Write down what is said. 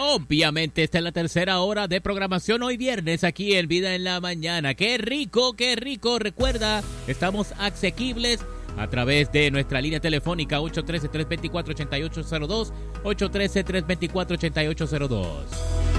Obviamente, esta es la tercera hora de programación hoy viernes aquí en Vida en la Mañana. ¡Qué rico, qué rico! Recuerda, estamos asequibles a través de nuestra línea telefónica 813-324-8802, 813-324-8802.